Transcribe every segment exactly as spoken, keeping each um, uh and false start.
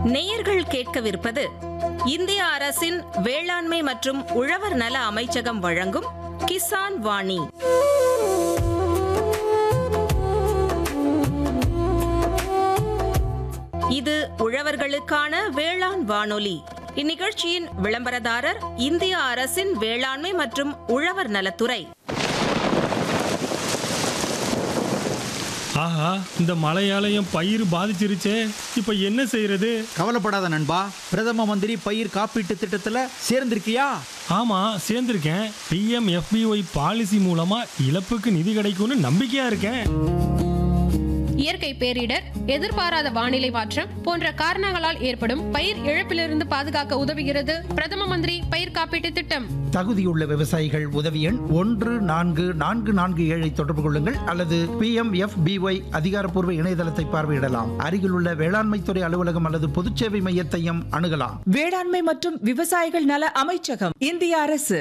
நேயர்கள் கேட்கவிருப்பது இந்திய அரசின் வேளாண்மை மற்றும் உழவர் நல அமைச்சகம் வழங்கும் கிசான் வாணி. இது உழவர்களுக்கான வேளாண் வானொலி. இந்நிகழ்ச்சியின் விளம்பரதாரர் இந்திய அரசின் வேளாண்மை மற்றும் உழவர் நலத்துறை. ஆஹா, இந்த மழையாலயம் பயிர் பாதிச்சிருச்சே, இப்ப என்ன செய்யறது? கவலைப்படாத நண்பா, பிரதம மந்திரி பயிர் காப்பீட்டு திட்டத்துல சேர்ந்திருக்கியா? ஆமா, சேர்ந்திருக்கேன். B M F B Y policy மூலமா இழப்புக்கு நிதி கிடைக்கும்னு நம்பிக்கையா இருக்கேன். இயற்கை பேரிடர், எதிர்பாராத வானிலை மாற்றம் போன்ற காரணங்களால் ஏற்படும் பயிர் இழப்பிலிருந்து பாதுகாக்க உதவுகிறது பிரதம மந்திரி பயிர் காப்பீட்டு திட்டம். தகுதியுள்ள விவசாயிகள் உதவி எண் ஒன்று நான்கு நான்கு நான்கு ஏழை தொடர்பு கொள்ளுங்கள் அல்லது B M F B Y அதிகாரப்பூர்வ இணையதளத்தை பார்வையிடலாம். அருகிலுள்ள வேளாண்மைத்துறை அலுவலகம் அல்லது பொதுச்சேவை மையத்தையும் அணுகலாம். வேளாண்மை மற்றும் விவசாயிகள் நல அமைச்சகம், இந்திய அரசு.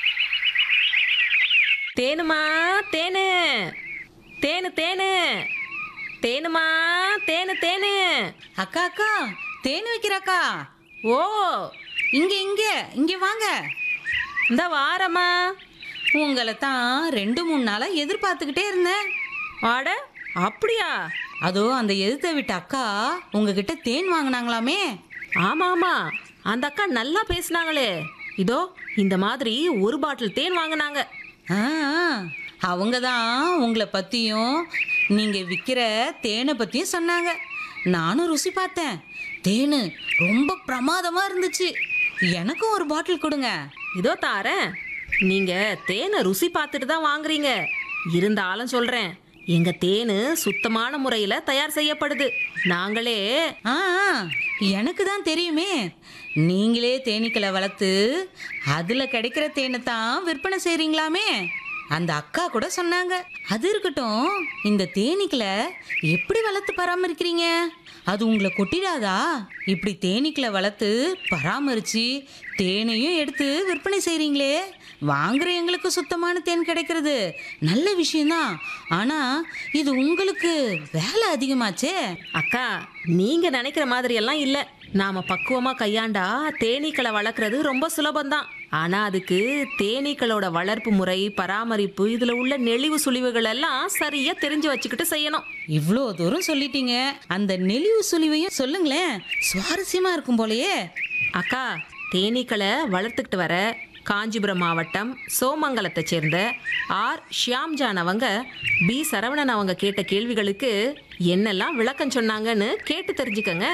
தேனுமா தேனு தேனு தேனு தேனுமா தேனு தேனு. அக்கா அக்கா தேன் வைக்கிறக்கா. ஓ, இங்க இங்க இங்க வாங்க. இந்த வாரமா உங்களை தான் ரெண்டு மூணு நாளா எதிர்பார்த்துக்கிட்டே இருந்தேன். ஆட, அப்படியா? அதோ அந்த எதிர்த்த விட்ட அக்கா உங்ககிட்ட தேன் வாங்கினாங்களாமே. ஆமா ஆமா, அந்த அக்கா நல்லா பேசினாங்களே. இதோ இந்த மாதிரி ஒரு பாட்டில் தேன் வாங்கினாங்க. ஆ, அவங்க தான் உங்களை பற்றியும் நீங்கள் விற்கிற தேனை பற்றியும் சொன்னாங்க. நானும் ருசி பார்த்தேன். தேன் ரொம்ப பிரமாதமாக இருந்துச்சு. எனக்கும் ஒரு பாட்டில் கொடுங்க. இதோ தாரேன். நீங்க தேனை ருசி பார்த்துட்டு தான் வாங்குறீங்க. இருந்தாலும் சொல்றேன், எங்க தேனு சுத்தமான முறையில தயார் செய்யப்படுது. நாங்களே ஆ, எனக்கு தான் தெரியுமே. நீங்களே தேனீக்களை வளர்த்து அதில் கிடைக்கிற தேனை தான் விற்பனை செய்கிறீங்களாமே. அந்த அக்கா கூட சொன்னாங்க. அது இருக்கட்டும், இந்த தேனீக்களை எப்படி வளர்த்து பராமரிக்கிறீங்க? அது உங்களை கொட்டிடாதா? இப்படி தேனீக்களை வளர்த்து பராமரித்து தேனையும் எடுத்து விற்பனை செய்கிறீங்களே. வாங்குற எங்களுக்கு சுத்தமான தேன் கிடைக்கிறது நல்ல விஷயம்தான். ஆனால் இது உங்களுக்கு வேலை அதிகமாச்சே. அக்கா, நீங்க நினைக்கிற மாதிரி எல்லாம் இல்லை. நாம பக்குவமா கையாண்டா தேனீக்களை வளர்க்குறது ரொம்ப சுலபம்தான். ஆனா அதுக்கு தேனீக்களோட வளர்ப்பு முறை, பராமரிப்பு, இதுல உள்ள நெளிவு சுழிவுகள் எல்லாம் சரியா தெரிஞ்சு வச்சுக்கிட்டு செய்யணும். இவ்வளோ தூரம் சொல்லிட்டீங்க, அந்த நெளிவு சுழிவையும் சொல்லுங்களேன். சுவாரஸ்யமா இருக்கும் போலயே. அக்கா, தேனீக்களை வளர்த்துக்கிட்டு வர காஞ்சிபுரம் மாவட்டம் சோமங்கலத்தை சேர்ந்த ஆர் ஷியாம்ஜான் அவங்க பி சரவணன் அவங்க கேட்ட கேள்விகளுக்கு என்னெல்லாம் விளக்கம் சொன்னாங்கன்னு கேட்டு தெரிஞ்சுக்கங்க.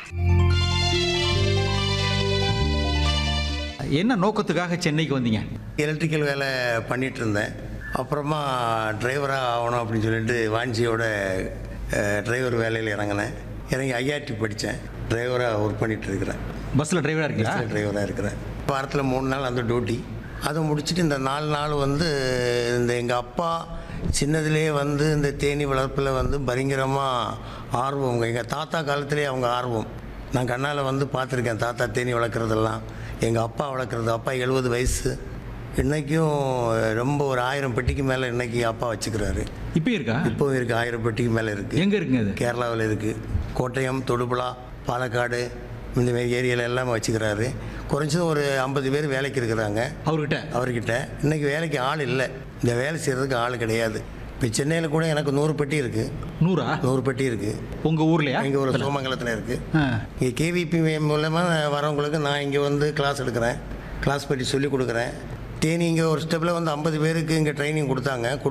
என்ன நோக்கத்துக்காக சென்னைக்கு வந்தீங்க? எலக்ட்ரிக்கல் வேலை பண்ணிகிட்டு இருந்தேன். அப்புறமா டிரைவராக ஆகணும் அப்படின்னு சொல்லிட்டு வாஞ்சியோட டிரைவர் வேலையில் இறங்கினேன். இறங்கி ஐஆர்டி படித்தேன். டிரைவராக ஒர்க் பண்ணிகிட்டு இருக்கிறேன். பஸ்ஸில் டிரைவராக இருக்கீங்களா? பஸ்ஸில் டிரைவராக இருக்கிறேன். வாரத்தில் மூணு நாள் அந்த டியூட்டி. அதை முடிச்சுட்டு இந்த நாலு நாள் வந்து இந்த எங்கள் அப்பா சின்னதுலேயே வந்து இந்த தேனி வளர்ப்பில் வந்து பயங்கரமாக ஆர்வம். எங்கள் தாத்தா காலத்திலே அவங்க ஆர்வம். நான் கண்ணால் வந்து பார்த்துருக்கேன் தாத்தா தேனி வளர்க்குறதெல்லாம். எங்கள் அப்பா வளர்க்குறது. அப்பா எழுபது வயசு. இன்றைக்கும் ரொம்ப ஒரு ஆயிரம் பெட்டிக்கு மேலே இன்றைக்கி அப்பா வச்சுக்கிறாரு. இப்போ இருக்கா? இப்போவும் இருக்குது. ஆயிரம் பெட்டிக்கு மேலே இருக்குது. எங்கே இருக்குங்க அது? கேரளாவில் இருக்குது. கோட்டயம், தொடுபுழா, பாலக்காடு, இந்த மாதிரி ஏரியாவில் எல்லாமே வச்சுக்கிறாரு. குறைஞ்சது ஒரு ஐம்பது பேர் வேலைக்கு இருக்கிறாங்க அவர்கிட்ட. அவர்கிட்ட இன்றைக்கி வேலைக்கு ஆள் இல்லை. இந்த வேலை செய்கிறதுக்கு ஆள் கிடையாது. இப்போ சென்னையில் கூட எனக்கு நூறு பெட்டி இருக்குது. நூறா? நூறு பெட்டி இருக்குது. உங்கள் ஊர்லையா? இங்கே ஒரு சோமங்கலத்தில் இருக்குது. இங்கே கேவிபி மூலமாக வரவங்களுக்கு நான் இங்கே வந்து கிளாஸ் எடுக்கிறேன். கிளாஸ் பற்றி சொல்லிக் கொடுக்குறேன். தேனி இங்கே ஒரு ஸ்டெப்பில் வந்து ஐம்பது பேருக்கு இங்கே ட்ரைனிங் கொடுத்தாங்க.